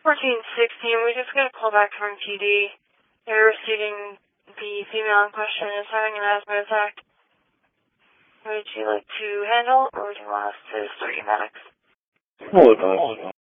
1416, we just got a call back from PD. They're receiving the female in question is having an asthma attack. Would you like to handle, or do you want us to start your medics? Hold on.